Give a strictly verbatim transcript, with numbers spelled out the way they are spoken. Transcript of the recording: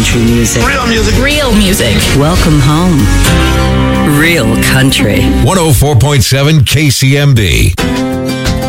country music. Real music. Real music. Welcome home. Real country. one oh four point seven K C M B.